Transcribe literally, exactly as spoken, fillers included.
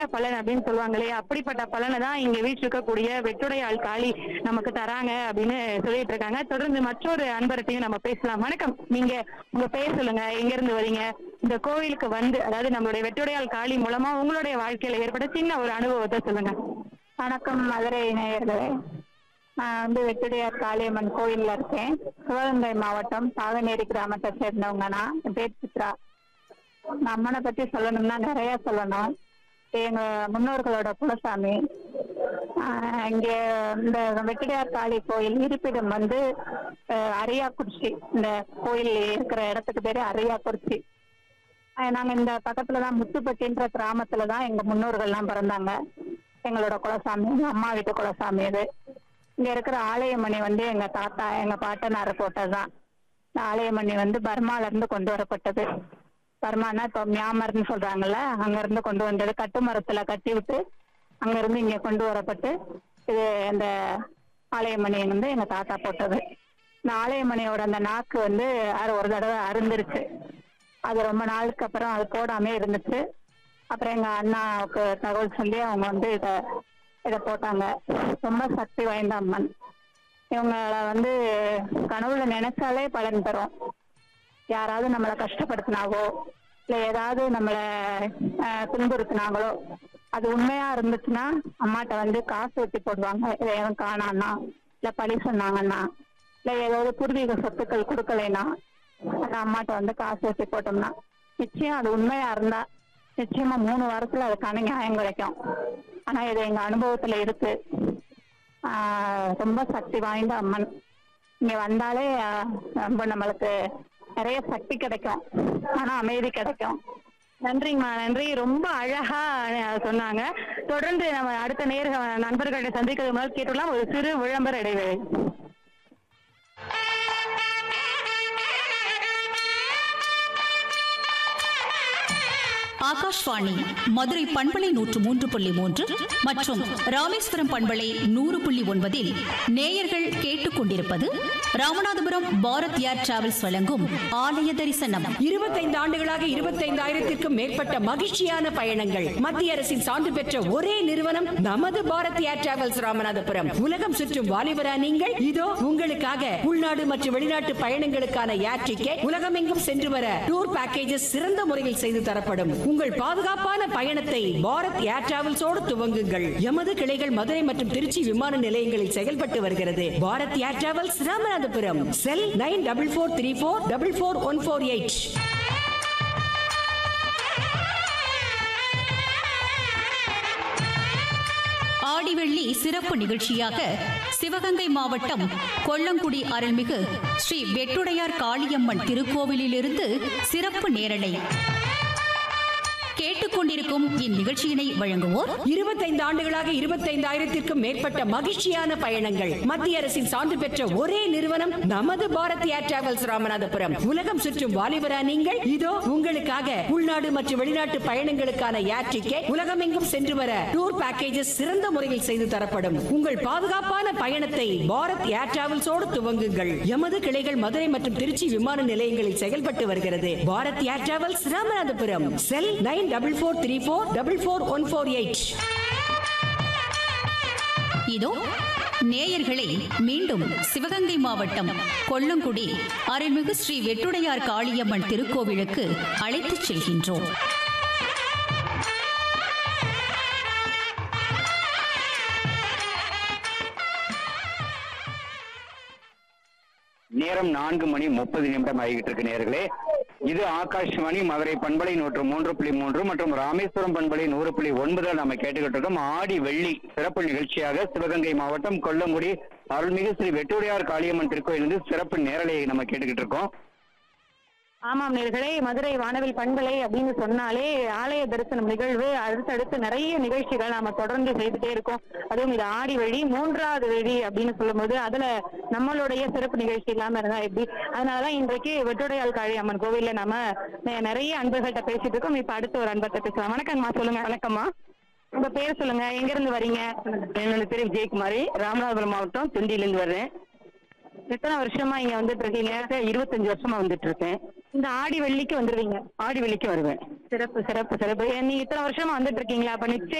பலன் அப்படின்னு சொல்லுவாங்க இல்லையா, அப்படிப்பட்ட பலனை தான் இங்க வீட்டு இருக்கக்கூடிய வெட்டுடையாள் காளி நமக்கு தராங்க அப்படின்னு சொல்லிட்டு இருக்காங்க. தொடர்ந்து மற்றொரு அன்பரத்தையும் நம்ம பேசலாம். வணக்கம், நீங்க உங்க பெயர் சொல்லுங்க, எங்க இருந்து வரீங்க? இந்த கோவிலுக்கு வந்து, அதாவது நம்மளுடைய வெட்டுடையாள் காளி மூலமா உங்களுடைய வாழ்க்கையில ஏற்பட்ட சின்ன ஒரு அனுபவத்தை சொல்லுங்க. வணக்கம் மதுரை நேயர்களே. நான் வந்து வெட்டுடையார் காளியம்மன் கோயில்ல இருக்கேன். சிவகங்கை மாவட்டம் சாகனேரி கிராமத்தை சேர்ந்தவங்க. நான் என் பேர் சித்ரா. நான் அம்மனை பத்தி சொல்லணும்னா நிறைய சொல்லணும். எங்க முன்னோர்களோட குலசாமி. ஆஹ் இங்க இந்த வெட்டுடையார் காளி கோயில் இருப்பிடம் வந்து அரியாக்குறிச்சி. இந்த கோயில் இருக்கிற இடத்துக்கு பேரு அரியாக்குறிச்சி. நாங்க இந்த பக்கத்துலதான் முத்துப்பட்டின்ற கிராமத்துலதான் எங்க முன்னோர்கள்லாம் பிறந்தாங்க. எங்களோட குலசாமி, எங்க அம்மா வீட்டு குலசாமி இது. இங்க இருக்கிற ஆலயமணி வந்து எங்க தாத்தா எங்க பாட்டனார் போட்டதுதான். இந்த ஆலயமணி வந்து பர்மால இருந்து கொண்டு வரப்பட்டது. பர்மானா இப்போ மியான்மர்னு சொல்றாங்கல்ல, அங்க இருந்து கொண்டு வந்தது. கட்டு மரத்துல கட்டி விட்டு அங்க இருந்து இங்க கொண்டு வரப்பட்டு இது அந்த ஆலயமணி வந்து எங்க தாத்தா போட்டது. இந்த ஆலயமணியோட அந்த நாக்கு வந்து ஒரு தடவை அருந்துருச்சு. அது ரொம்ப நாளுக்கு அப்புறம் அது போடாமே இருந்துச்சு. அப்புறம் எங்க அண்ணாவுக்கு தகவல் சொல்லி அவங்க வந்து இத இதை போட்டாங்க. ரொம்ப சக்தி வாய்ந்த அம்மன். இவங்கள வந்து கனவுல நினைச்சாலே பலன் தரும். யாராவது நம்மளை கஷ்டப்படுத்தினாவோ இல்லை ஏதாவது நம்மளை துன்புறுத்தினாங்களோ அது உண்மையா இருந்துச்சுன்னா அம்மாட்ட வந்து காசு ஊற்றி போடுவாங்க. இதை எதுவும் காணான்னா, இல்லை பழி சொன்னாங்கன்னா, இல்லை ஏதாவது பூர்வீக சொத்துக்கள் கொடுக்கலைன்னா அந்த அம்மாட்ட வந்து காசு ஊற்றி போட்டோம்னா நிச்சயம் அது உண்மையா இருந்தா நிச்சயமா மூணு வாரத்துல அதுக்கான நியாயம் கிடைக்கும். ஆனா இது எங்க அனுபவத்துல இருக்கு. ஆஹ் ரொம்ப சக்தி வாய்ந்த அம்மன். இங்க வந்தாலே ரொம்ப நம்மளுக்கு நிறைய சக்தி கிடைக்கும், ஆனா அமைதி கிடைக்கும். நன்றிங்கம்மா, நன்றி. ரொம்ப அழகா சொன்னாங்க. தொடர்ந்து நம்ம அடுத்த நேர நண்பர்களை சந்திக்கிறது முதல் கேட்டுலாம் ஒரு சிறு விளம்பர இடைவேளை. ஆகாஷ்வாணி மதுரை பண்பலை நூற்று மூன்று புள்ளி மூன்று மற்றும் ராமேஸ்வரம் பண்பலை நூறு புள்ளி ஒன்பதில் நேயர்கள் கேட்டுக்கொண்டிருப்பது ராமநாதபுரம் பாரத் ஏர் டிராவல்ஸ் வழங்கும் ஆலய தரிசனம். இருபத்தைந்து ஆண்டுகளாக இருபத்தைந்தாயிரத்திற்கும் மேற்பட்ட மகிழ்ச்சியான பயணங்கள். மத்திய அரசின் சான்று பெற்ற ஒரே நிறுவனம் நமது பாரத் ஏர் டிராவல்ஸ் ராமநாதபுரம். உலகம் சுற்றும் வாலிபரா நீங்கள்? இதோ உங்களுக்காக உள்நாடு மற்றும் வெளிநாட்டு பயணங்களுக்கான ஏர் டிக்கெட், உலகமெங்கும் சென்று வர டூர் பேக்கேஜஸ் சிறந்த முறையில் செய்து தரப்படும். உங்கள் பாதுகாப்பான பயணத்தை பாரத் ஏர் டிராவல்ஸோடு துவங்குங்கள். எமது கிளைகள் மதுரை மற்றும் திருச்சி விமான நிலையங்களில் செயல்பட்டு வருகிறது. பாரத் ஏர் டிராவல்ஸ் ராமநாதபுரம். செல் nine double four three four double four one four eight. ஆடிவெள்ளி சிறப்பு நிகழ்ச்சியாக சிவகங்கை மாவட்டம் கொல்லங்குடி அருள்மிகு ஸ்ரீ வெட்டுடையார் காளியம்மன் திருக்கோவிலிலிருந்து சிறப்பு நேரலை கேட்டுக்கொண்டிருக்கும் இந்நிகழ்ச்சியினை வழங்குவோர் இருபத்தைந்து ஆண்டுகளாக இருபத்தைந்தாயிரத்திற்கும் மேற்பட்ட மகிழ்ச்சியான பயணங்கள். மத்திய அரசின் சான்று பெற்ற ஒரே நிறுவனம் நமது பாரத் ஏர் டிராவல்ஸ் ராமநாதபுரம். உலகம் சுற்றும் வாலிபரா நீங்கள்? இதோ உங்களுக்காக உள்நாடு மற்றும் வெளிநாட்டு பயணங்களுக்கான ஏர் டிக்கெட், உலகமெங்கும் சென்று வர டூர் பேக்கேஜஸ் சிறந்த முறையில் செய்து தரப்படும். உங்கள் பாதுகாப்பான பயணத்தை பாரத் ஏர் டிராவல்ஸோடு துவங்குங்கள். எமது கிளைகள் மதுரை மற்றும் திருச்சி விமான நிலையங்களில் செயல்பட்டு வருகிறது. பாரத் ஏர் டிராவல்ஸ் ராமநாதபுரம். செல் nine double four three four double four one four eight. இதோ நேயர்களை மீண்டும் சிவகங்கை மாவட்டம் கொல்லங்குடி அருள்மிகு ஸ்ரீ வெட்டுடையார் காளியம்மன் திருக்கோவிலுக்கு அழைத்துச் செல்கின்றோம். நேரம் நான்கு மணி முப்பது நிமிடம் ஆகிட்டு இருக்கு நேயர்களே. இது ஆகாஷ்வாணி மதுரை பண்பலை நூற்று மூன்று புள்ளி மூன்று மற்றும் ராமேஸ்வரம் பண்பலை நூறு புள்ளி ஒன்பதுல நம்ம கேட்டுக்கிட்டு இருக்கோம். ஆடி வெள்ளி சிறப்பு நிகழ்ச்சியாக சிவகங்கை மாவட்டம் கொல்லங்குடி அருள்மிகு ஸ்ரீ வெட்டுடையார் காளியம்மன் திருக்கோயிலிருந்து சிறப்பு நேரலையை நம்ம கேட்டுக்கிட்டு இருக்கோம். ஆமாம் நேர்களே, மதுரை வானவில் பண்பலை அப்படின்னு சொன்னாலே ஆலய தரிசனம் நிகழ்வு, அடுத்தடுத்து நிறைய நிகழ்ச்சிகள் நாம தொடர்ந்து செய்துட்டே இருக்கோம். அதுவும் இது ஆடி வெள்ளி மூன்றாவது வெள்ளி அப்படின்னு சொல்லும் போது அதுல நம்மளுடைய சிறப்பு நிகழ்ச்சி இல்லாம இருந்தா எப்படி? அதனாலதான் இன்றைக்கு வெட்டுடையாள் காளி அம்மன் கோவில்ல நம்ம நிறைய அன்பர்கள்ட்ட பேசிட்டு இருக்கோம். இப்ப அடுத்த ஒரு அன்பர்கிட்ட பேசலாம். வணக்கம்மா, சொல்லுங்க. வணக்கம்மா. உங்க பேர் சொல்லுங்க, எங்க இருந்து வரீங்க? என்னோட பேர் விஜயகுமாரி, ராமநாதபுரம் மாவட்டம் துண்டியிலிருந்து வர்றேன். எத்தனை வருஷமா இங்க வந்துட்டு இருக்கீங்க? இருபத்தஞ்சு வருஷமா வந்துட்டு இருக்கேன். இந்த ஆடி வெள்ளிக்கு வந்துருவீங்க? ஆடி வெள்ளிக்கு வருவேன். சிறப்பு சிறப்பு சிறப்பு. நீங்க இத்தனை வருஷமா வந்துட்டு இருக்கீங்களா? அப்ப நிச்சயம்